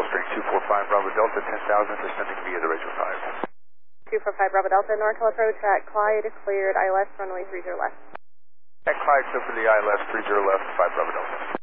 Spring 245 Bravo Delta, 10,000, descending via the Rachel 5. 245 Bravo Delta, NorCal approach at Clyde, cleared ILS, runway 30 left. At Clyde, so for the ILS, 30 left, 5 Bravo Delta.